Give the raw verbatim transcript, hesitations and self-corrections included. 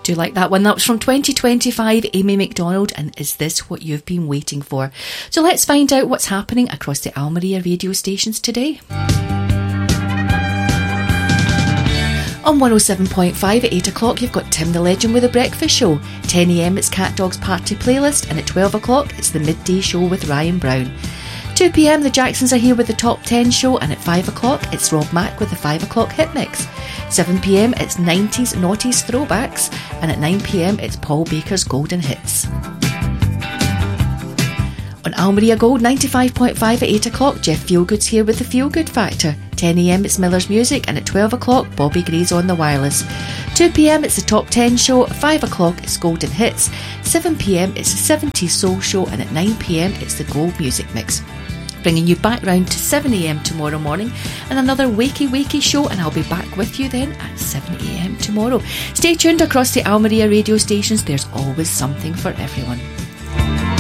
Do like that one. That was from twenty twenty-five, Amy Macdonald, and Is This What You've Been Waiting For? So let's find out what's happening across the Almeria radio stations today. On one oh seven point five at eight o'clock, you've got Tim the Legend with The Breakfast Show. ten a m it's Cat Dog's Party Playlist, and at twelve o'clock it's The Midday Show with Ryan Brown. two p m the Jacksons are here with the Top ten Show, and at five o'clock it's Rob Mack with the five o'clock Hit Mix. seven p m it's nineties Noughties Throwbacks, and at nine p m it's Paul Baker's Golden Hits. On Almeria Gold ninety-five point five at eight o'clock, Jeff Feelgood's here with the Feel Good Factor. ten a m it's Miller's Music, and at twelve o'clock Bobby Gray's on the wireless. two p m it's the Top ten Show, at five o'clock it's Golden Hits, seven p m it's the seventies Soul Show, and at nine p m it's the Gold Music Mix. Bringing you back round to seven a m tomorrow morning and another wakey wakey show, and I'll be back with you then at seven a m tomorrow. Stay tuned across the Almeria radio stations, there's always something for everyone.